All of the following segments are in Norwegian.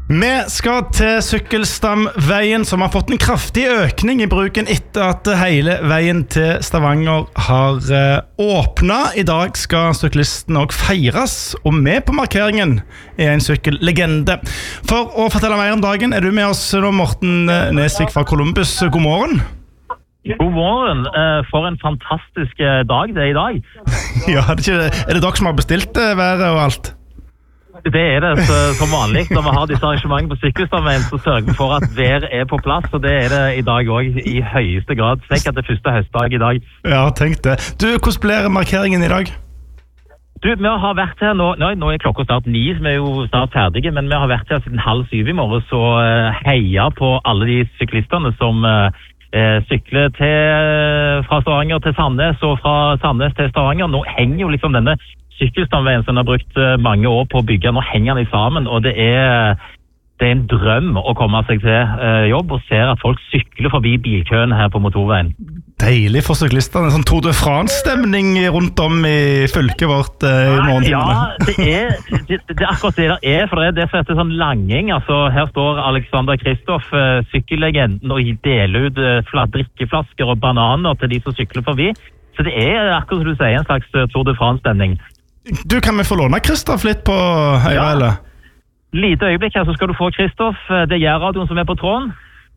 Vi skal til Sykkelstamveien, som har fått en kraftig økning I bruken etter at hele veien til Stavanger har åpnet. I dag skal syklisten også feires, og med på markeringen en sykkellegende. For å fortelle mer om dagen du med oss nå, Morten Nesvik fra Columbus. God morgen. God morgen. For en fantastisk dag det I dag. Ja, det dere som har bestilt været og alt? Det det, som vanlig. Når vi har disse arrangementene på Sykkelstamveien, så sørger vi for at vær på plass, og det det I dag også I høyeste grad. Tenk at det første høstdag I dag. Ja, tenk det. Du, hvordan blir markeringen I dag? Du, vi har vært her nå klokka snart 9, så vi jo snart ferdige, men vi har vært her siden 6:30 I morgen, så heia på alle de syklistene som sykler fra Stavanger til Sandnes, og fra Sandnes til Stavanger. Nå henger jo liksom denne Sykkelstamveien som har brukt mange år på å bygge, nå henger den sammen, og det en drøm å komme seg til jobb og se at folk sykler forbi bilkøen her på motorveien. Deilig for syklistene, sånn Tour de France-stemning rundt om I fylket vårt I morgentimene. Ja, det akkurat det for det som heter sånn langing, altså her står Alexander Kristoff, sykkellegenden, og deler ut drikkeflasker og bananer til de som sykler forbi, så det akkurat som du sier, en slags Tour de France-stemning. Du, kan vi få låne Kristoff litt på høyre, eller? Lite øyeblikk her, så skal du få Kristoff. Det radioen som på tråden.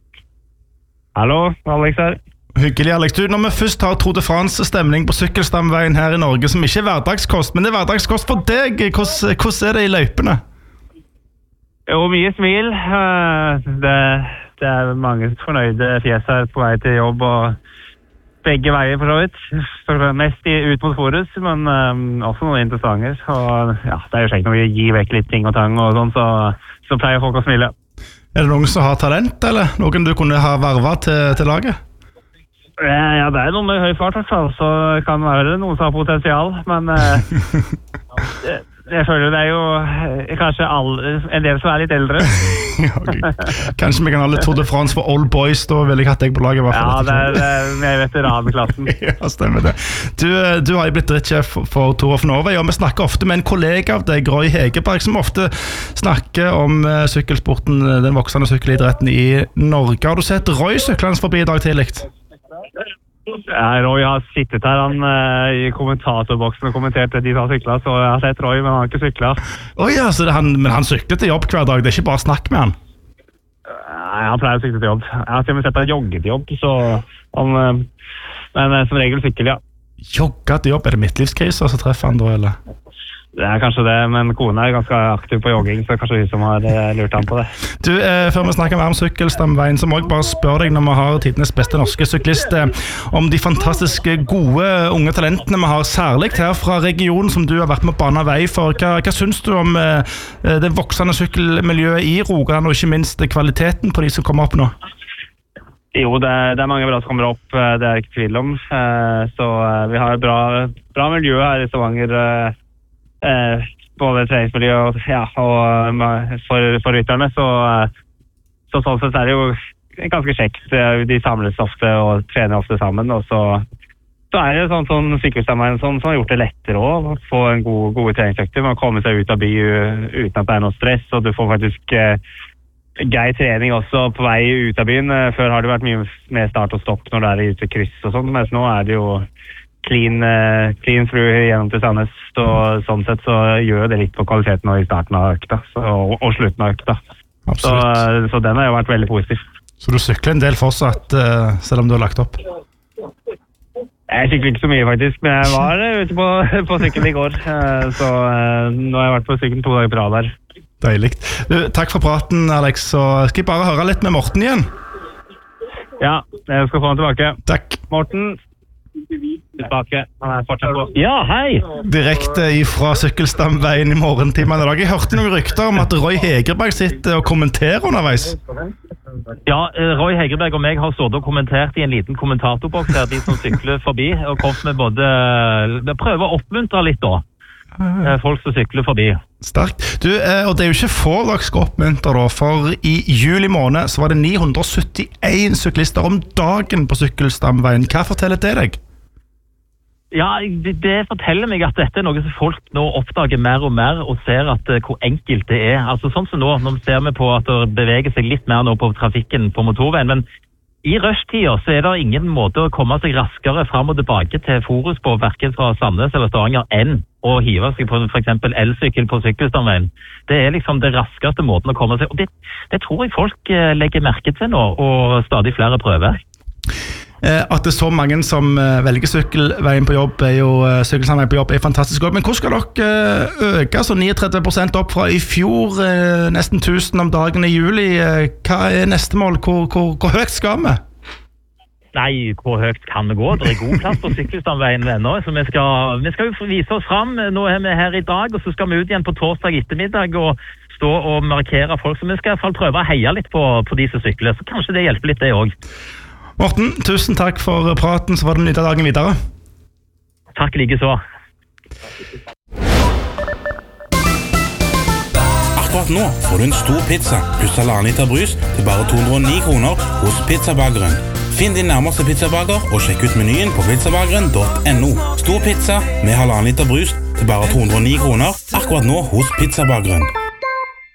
Hallo, Alex her. Hyggelig, Alex. Du, når vi først har Tour de France-stemning på Sykkelstamveien her I Norge, som ikke hverdagskost, men det hverdagskost for deg, hvordan det I løypene? Jo, mye smil. Det mange fornøyde fjes her på vei til jobb, og begge veier for så vidt. Mest ut mot Forus, men også noen interessante. Og ja, det jo kjekt når vi gir vekk litt ting og tang og sånn, så pleier folk å smile. Det noen som har talent, eller? Noen du kunne ha vervet til laget? Ja, det noen med høy fart, så kan det være noen som har potensial, men jeg føler det jo kanskje en del som litt eldre. Kanskje vi kan ha litt Tour de France for old boys, da vil jeg hatt deg på laget I hvert fall. Ja, det mer veteranklassen. Ja, stemmer det. Du har jo blitt drittsjef for Tour of Norway, og vi snakker ofte med en kollega av deg, Roy Hegerberg, som ofte snakker om sykkelsporten, den voksende sykkelidretten I Norge. Har du sett Roy syklende forbi I dag tidlig? Ja, Roy har sittet her I kommentatorboksen og kommentert de som har syklet, så jeg har sett Roy, men han har ikke syklet. Ja, så men han sykler til jobb hver dag, det ikke bare snakk med han? Nei, han pleier å sykle til jobb. Jeg har til og med sett han jogge til jobb, så men som regel sykkel, ja. Jogge til jobb? Det midtlivskrise, så treffer han da, eller? Det kanskje det, men kona ganske aktiv på jogging, så kanskje vi som har lurt han på det. Du, før vi snakker mer om Sykkelstamveien, så må jeg bare spørre deg når vi har tidens beste norske syklister om de fantastiske gode unge talentene vi har, særlig her fra regionen som du har vært med å bane vei for. Hva synes du om det voksende sykkelmiljøet I Rogaland, og ikke minst kvaliteten på de som kommer opp nå? Jo, det mange bra som kommer opp, det ikke tvil om. Så vi har bra miljø her I Stavanger, både treningsmiljø og for rytterne, så sånn sett det jo ganske kjekt. De samles ofte og trener ofte sammen, og så det jo sånn Sykkelstamveien som har gjort det lettere å få en gode treningsøkter, man kommer seg ut av by uten at det noe stress, og du får faktisk grei trening også på vei ut av byen. Før har det vært mye mer start og stopp når det ute kryss og sånn, mens nå det jo clean through gjennom til Sandnes, så sånn sett så gjør det litt på kvaliteten I starten av økta og slutten av økta. Så den har jo vært veldig positiv. Så du sykler en del fortsatt, selv om du har lagt opp? Jeg sykler ikke så mye faktisk, men jeg var ute på sykkel I går, så nå har jeg vært på sykkel 2 dager på rad der. Deilig. Takk for praten, Alex, så skal jeg bare høre litt med Morten igjen? Ja, jeg skal få han tilbake. Takk. Morten, tilbake. Han fortsatt på. Ja, hei! Direkte fra Sykkelstamveien I morgentimene I dag. Jeg hørte noen rykter om at Roy Hegerberg sitter og kommenterer underveis. Ja, Roy Hegerberg og meg har stått og kommentert I en liten kommentatorboks her, de som sykler forbi, og kommet med både prøver å oppmuntre litt da. Folk som sykler forbi. Sterkt. Du, og det jo ikke få dere skal oppmuntre da, for I juli måned så var det 971 syklister om dagen på Sykkelstamveien. Hva forteller det deg? Ja, det forteller meg at dette noe som folk nå oppdager mer og mer og ser at hvor enkelt det Altså sånn som nå ser vi på at det beveger seg litt mer nå på trafikken på motorveien, men i rushtida så det ingen måte å komme seg raskere frem og tilbake til Forus på, hverken fra Sandnes eller Stavanger, enn å hive seg på for eksempel elsykkel på sykkelstamveien. Det liksom det raskeste måten å komme seg, og det tror jeg folk legger merke til nå, og stadig flere prøver. At det så mange som velger sykkelveien på jobb sykkelstamveien på jobb fantastisk godt, men hvor skal dere øke så 39% opp fra i fjor, nesten 1000 om dagen i juli? Hva neste mål? Hvor høyt skal vi? Nei, hvor høyt kan vi gå? Det god plass på sykkelstamveien ennå, så vi skal jo vise oss frem. Nå vi her i dag, og så skal vi ut igjen på torsdag ettermiddag og stå og markere folk, så vi skal i hvert fall prøve å heie litt på de som sykler, så kanskje det hjelper litt det også. Morten, tusen takk for praten, så var det nytt av dagen videre. Takk like så. Akkurat nå får du en stor pizza pluss 1,5 liter brus til bare 209 kroner hos Pizzabageren. Finn din nærmeste pizzabager og sjekk ut menyen på pizzabageren.no. Stor pizza med 1,5 liter brus til bare 209 kroner akkurat nå hos Pizzabageren.